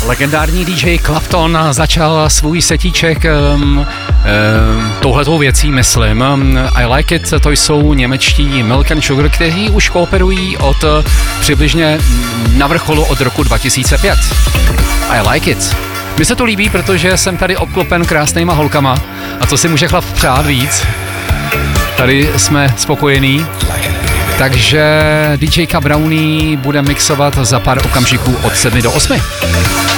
Legendární DJ Clapton začal svůj setíček touhletou věcí, myslím. I Like It, to jsou němečtí Milk and Sugar, kteří už kooperují od přibližně na vrcholu od roku 2005. I Like It. Mně se to líbí, protože jsem tady obklopen krásnýma holkama a co si může chlap přát víc. Tady jsme spokojení. Takže DJka Brownie bude mixovat za pár okamžiků od 7 do 8.